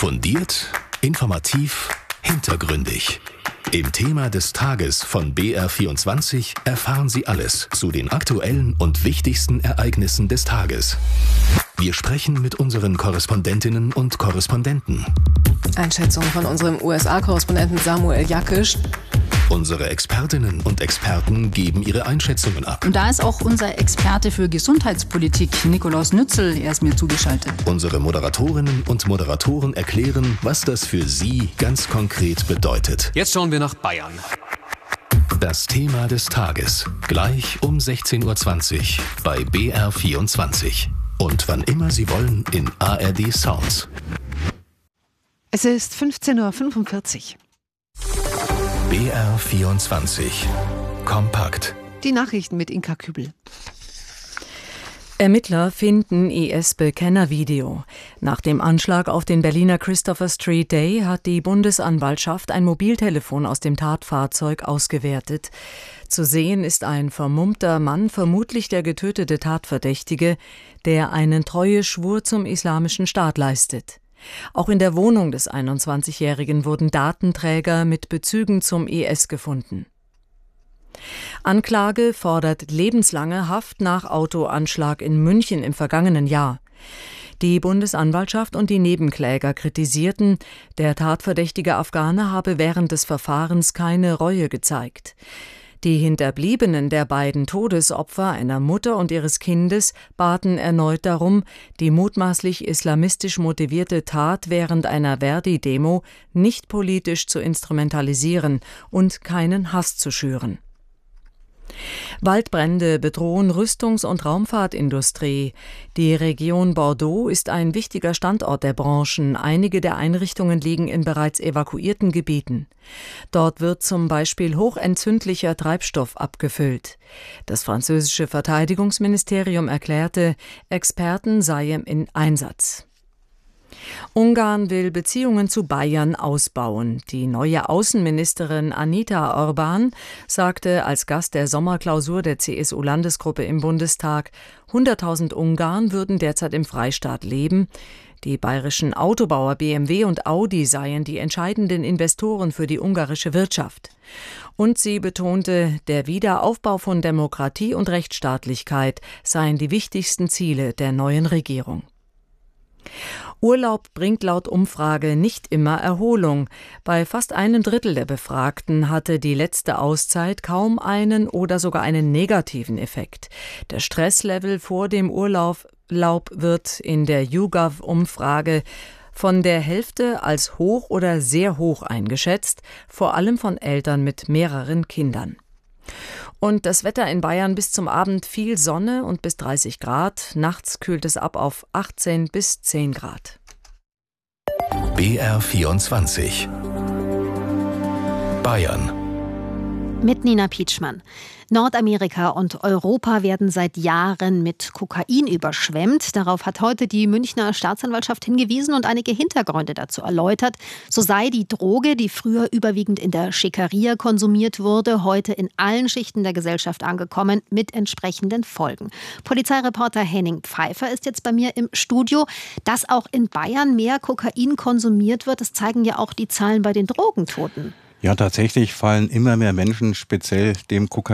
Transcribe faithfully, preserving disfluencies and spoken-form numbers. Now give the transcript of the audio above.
Fundiert, informativ, hintergründig. Im Thema des Tages von B R vierundzwanzig erfahren Sie alles zu den aktuellen und wichtigsten Ereignissen des Tages. Wir sprechen mit unseren Korrespondentinnen und Korrespondenten. Einschätzung von unserem U S A-Korrespondenten Samuel Jakisch. Unsere Expertinnen und Experten geben ihre Einschätzungen ab. Und da ist auch unser Experte für Gesundheitspolitik, Nikolaus Nützel, er ist mir zugeschaltet. Unsere Moderatorinnen und Moderatoren erklären, was das für Sie ganz konkret bedeutet. Jetzt schauen wir nach Bayern. Das Thema des Tages, gleich um sechzehn Uhr zwanzig bei B R vierundzwanzig. Und wann immer Sie wollen in A R D Sounds. Es ist fünfzehn Uhr fünfundvierzig. B R vierundzwanzig. Kompakt. Die Nachrichten mit Inka Kübel. Ermittler finden I S-Bekennervideo. Nach dem Anschlag auf den Berliner Christopher Street Day hat die Bundesanwaltschaft ein Mobiltelefon aus dem Tatfahrzeug ausgewertet. Zu sehen ist ein vermummter Mann, vermutlich der getötete Tatverdächtige, der einen Treueschwur zum Islamischen Staat leistet. Auch in der Wohnung des einundzwanzigjährigen wurden Datenträger mit Bezügen zum I S gefunden. Anklage fordert lebenslange Haft nach Autoanschlag in München im vergangenen Jahr. Die Bundesanwaltschaft und die Nebenkläger kritisierten, der tatverdächtige Afghane habe während des Verfahrens keine Reue gezeigt. Die Hinterbliebenen der beiden Todesopfer, einer Mutter und ihres Kindes, baten erneut darum, die mutmaßlich islamistisch motivierte Tat während einer Verdi-Demo nicht politisch zu instrumentalisieren und keinen Hass zu schüren. Waldbrände bedrohen Rüstungs- und Raumfahrtindustrie. Die Region Bordeaux ist ein wichtiger Standort der Branchen. Einige der Einrichtungen liegen in bereits evakuierten Gebieten. Dort wird zum Beispiel hochentzündlicher Treibstoff abgefüllt. Das französische Verteidigungsministerium erklärte, Experten seien im Einsatz. Ungarn will Beziehungen zu Bayern ausbauen. Die neue Außenministerin Anita Orban sagte als Gast der Sommerklausur der C S U-Landesgruppe im Bundestag, hunderttausend Ungarn würden derzeit im Freistaat leben. Die bayerischen Autobauer B M W und Audi seien die entscheidenden Investoren für die ungarische Wirtschaft. Und sie betonte, der Wiederaufbau von Demokratie und Rechtsstaatlichkeit seien die wichtigsten Ziele der neuen Regierung. Urlaub bringt laut Umfrage nicht immer Erholung. Bei fast einem Drittel der Befragten hatte die letzte Auszeit kaum einen oder sogar einen negativen Effekt. Der Stresslevel vor dem Urlaub wird in der YouGov-Umfrage von der Hälfte als hoch oder sehr hoch eingeschätzt, vor allem von Eltern mit mehreren Kindern. Und das Wetter in Bayern: bis zum Abend viel Sonne und bis dreißig Grad. Nachts kühlt es ab auf achtzehn bis zehn Grad. B R vierundzwanzig. Bayern. Mit Nina Pietschmann. Nordamerika und Europa werden seit Jahren mit Kokain überschwemmt. Darauf hat heute die Münchner Staatsanwaltschaft hingewiesen und einige Hintergründe dazu erläutert. So sei die Droge, die früher überwiegend in der Schickeria konsumiert wurde, heute in allen Schichten der Gesellschaft angekommen, mit entsprechenden Folgen. Polizeireporter Henning Pfeiffer ist jetzt bei mir im Studio. Dass auch in Bayern mehr Kokain konsumiert wird, das zeigen ja auch die Zahlen bei den Drogentoten. Ja, tatsächlich fallen immer mehr Menschen speziell dem Kokain